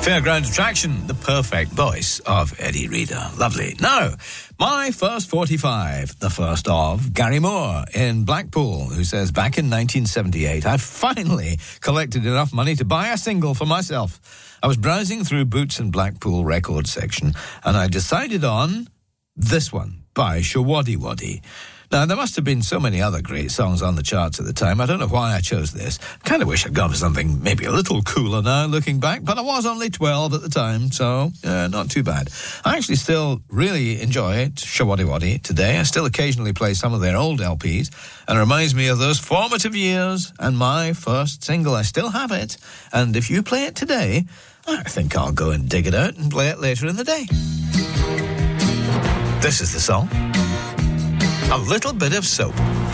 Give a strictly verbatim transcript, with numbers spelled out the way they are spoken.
Fairground Attraction, the perfect voice of Eddie Reader. Lovely. Now, my first forty-five, the first of Gary Moore in Blackpool, who says, back in nineteen seventy-eight, I finally collected enough money to buy a single for myself. I was browsing through Boots and Blackpool record section, and I decided on this one by Shawaddy Waddy. Now, there must have been so many other great songs on the charts at the time. I don't know why I chose this. Kind of wish I'd gone for something maybe a little cooler now, looking back, but I was only twelve at the time, so uh, not too bad. I actually still really enjoy Shawaddy Waddy today. I still occasionally play some of their old L Ps, and it reminds me of those formative years and my first single. I still have it, and if you play it today, I think I'll go and dig it out and play it later in the day. This is the song. A Little Bit of Soap.